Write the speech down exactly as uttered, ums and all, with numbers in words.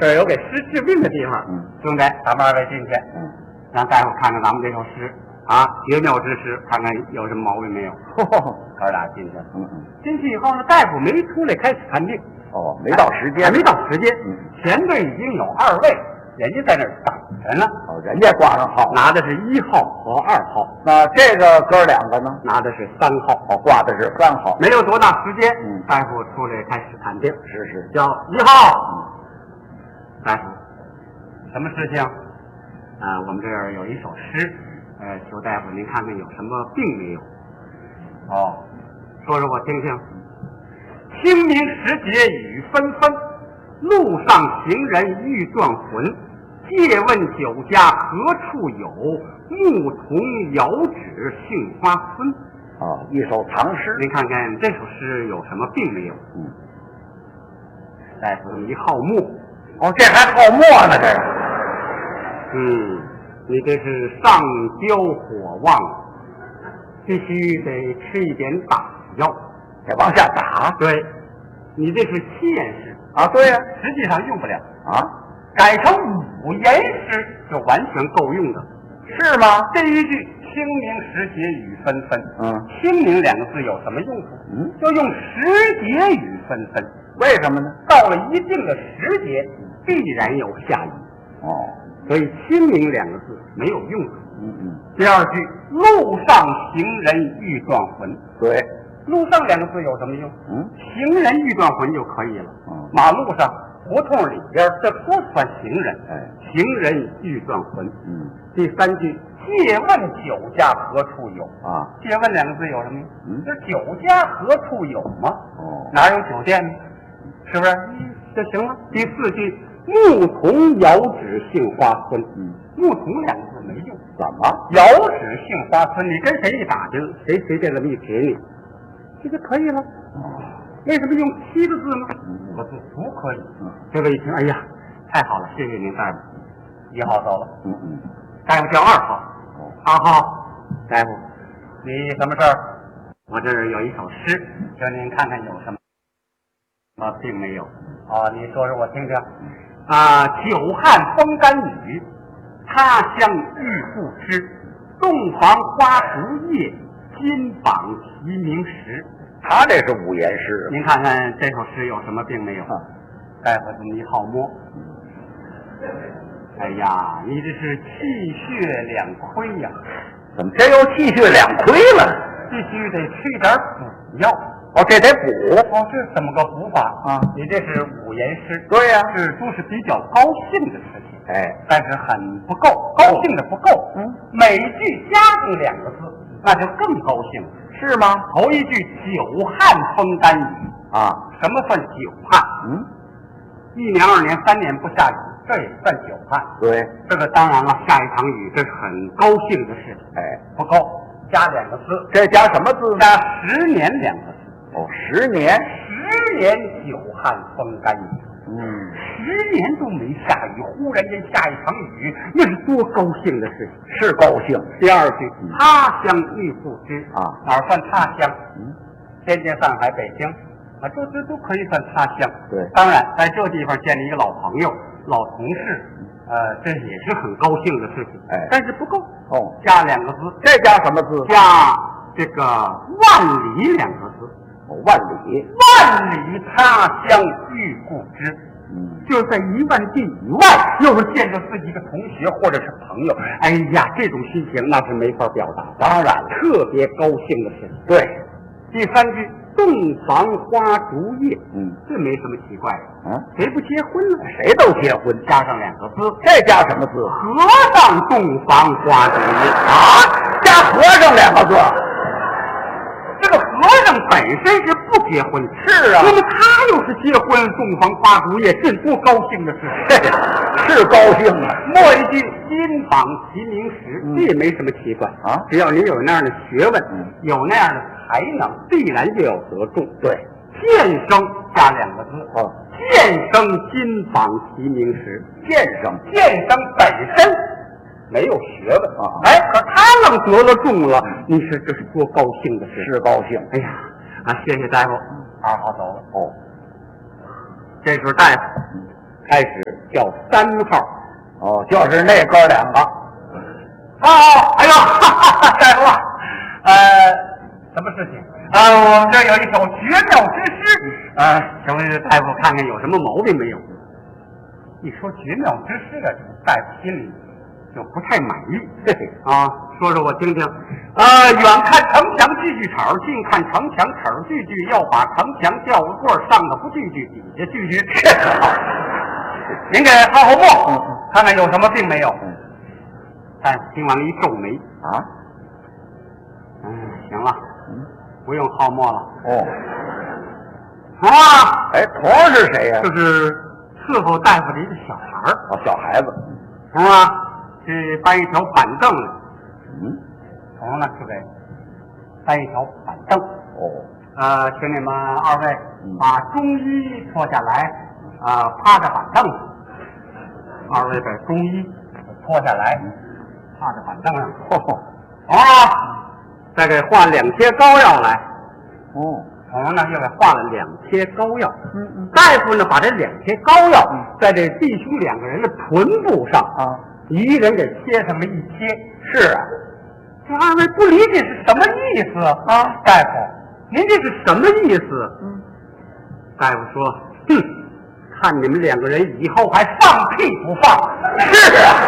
这儿有给诗治病的地方。 嗯， 兄弟，咱们二位进去， 嗯， 让大夫看看咱们这首诗啊，绝妙之诗，看看有什么毛病没有。哥俩进去了。 嗯嗯。 进去以后呢，大夫没出来，开始看病。 哦，没到时间， 还没到时间。 嗯， 前队已经有二位，人家在那儿等着呢。 哦，人家挂上号， 拿的是一号和二号。 那这个哥两个呢？ 拿的是三号。 哦，挂的是三号。 没有多大时间， 嗯， 大夫出来开始看病。 是是， 叫一号。嗯，大夫，什么事情？啊，我们这儿有一首诗，呃，求大夫您看看有什么病没有？哦，说说我听听。清明时节雨纷纷，路上行人欲断魂。借问酒家何处有？牧童遥指杏花村。 啊，一首唐诗。 您看看这首诗有什么病没有？ 嗯， 大夫一好墨。 哦，这还好墨呢，这个。 嗯，你这是上焦火旺，必须得吃一点打药。 得往下打。 对，你这是七言诗啊，对呀、啊， 实际上用不了啊， 改成五言诗就完全够用的， 是吗？ 这一句清明时节雨纷纷， 嗯， 清明两个字有什么用处？ 嗯， 就用时节雨纷纷。 为什么呢？ 到了一定的时节，必然有下雨。 哦， 所以清明两个字没有用处。 嗯嗯。 第二句，路上行人欲断魂。 对， 路上两个字有什么用？ 嗯， 行人欲断魂就可以了。 嗯， 马路上、胡同里边，这不算行人。 哎， 行人欲断魂。 嗯。 第三句，借问酒家何处有？ 啊， 借问两个字有什么用？ 嗯， 这酒家何处有吗？ 哦， 哪有酒店呢？是不是？就行了。第四句，牧童遥指杏花村。 嗯， 牧童两个字没用。 怎么？ 遥指杏花村，你跟谁一打听，谁随便这么一撇你，这就可以了。 哦， 为什么用七个字呢？ 嗯五个字不可以。 嗯， 这位一听，哎呀，太好了，谢谢您大夫。一号走了。 嗯嗯， 大夫叫二号。 哦， 二号，大夫，你什么事儿？我这儿有一首诗，叫您看看有什么。啊，并没有。哦，你说说我听听。啊，久旱风干雨，他乡遇故知。洞房花烛夜，金榜题名时。 他这是五言诗。 您看看这首诗有什么病没有？ 啊， 大夫这么一好摸。哎呀，你这是气血两亏呀！ 怎么这又气血两亏了？ 必须得吃点补药。 哦，这得补。 哦，这怎么个补法啊？ 你这是五言诗。 对呀、 是都是比较高兴的事情。 哎， 但是很不够，高兴的不够。 嗯， 每句加上两个字，那就更高兴了。 是吗？ 头一句久旱风干雨啊， 什么算久旱？ 嗯， 一年、二年、三年不下雨，这也算久旱。 对， 这个当然了，下一场雨，这是很高兴的事情。 哎， 不够，加两个字， 这加什么字呢？ 加十年两个字。 哦，十年。 十年久旱风干雨。 嗯， 十年都没下雨，忽然间下一场雨，那是多高兴的事情。 是高兴。 第二句，他乡遇故知啊， 哪儿算他乡？ 嗯， 天津、上海、北京啊，这这都可以算他乡。 对， 当然在这地方见了一个老朋友、老同事，呃，这也是很高兴的事情。 哎， 但是不够哦， 加两个字。 这加什么字？ 加这个万里两个字。 哦，万里。 万里他乡遇故知。 嗯， 就是在一万地以外，又是见着自己的同学或者是朋友，哎呀，这种心情那是没法表达。 当然， 特别高兴的事情。 对。 第三句，洞房花烛夜， 嗯， 这没什么奇怪的。 啊， 谁不结婚呢？ 谁都结婚， 加上两个字， 这加什么字？ 和尚洞房花烛夜啊，加和尚两个字。 这个和尚本身是不结婚， 是啊， 那么他要是结婚，洞房花烛夜，这多高兴的事情！ 是高兴啊。 末一句金榜题名时， 嗯、 这也没什么奇怪啊。 只要你有那样的学问， 嗯、 有那样的才能，必然就要得中。 对， 剑生加两个字， 哦， 剑生金榜题名时， 剑生， 剑生本身没有学问啊， 哎，可他能得了中了，你说这是多高兴的事！ 是高兴。 哎呀，啊，谢谢大夫，二号走了。 哦， 这时候大夫开始叫三号。 哦，就是那哥两个。 哦，哎呦，大夫，呃，什么事情？啊，我们这有一首绝妙之诗，呃，请问大夫看看有什么毛病没有？一说绝妙之诗啊，这个大夫心里就不太满意。啊，说说我听听。呃，远看城墙句句丑，近看城墙丑句句，要把城墙叫个过，上头不句句，底下句句。您给号号墨，看看有什么病没有？大夫听完了一皱眉。 啊？ 嗯，行了，不用号墨了。 哦。 童啊， 哎，童是谁呀？ 就是伺候大夫的一个小孩儿。 哦，小孩子。 童啊，去搬一条板凳来。 嗯。 童呢，就给搬一条板凳。 哦。 呃，请你们二位把中衣脱下来，啊、呃，趴在板凳上。二位把中衣脱下来，趴在板凳上。 哦。 啊，再给换两贴膏药来。 哦。 童呢又给换了两贴膏药。 嗯嗯。 大夫呢把这两贴膏药在这弟兄两个人的臀部上啊， 一人给贴上了一贴。 是啊。 这二位不理解是什么意思啊？大夫，您这是什么意思？ 嗯。 大夫说：“哼，看你们两个人以后还放屁不放？” 是啊。